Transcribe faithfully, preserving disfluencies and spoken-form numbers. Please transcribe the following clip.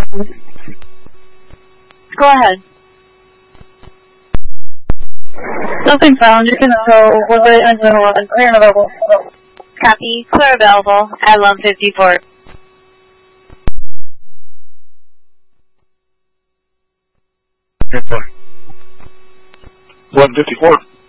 Go ahead. Nothing found. You can go with the engine one. Clear available. Copy. Clear available at one fifty-four. one fifty-four.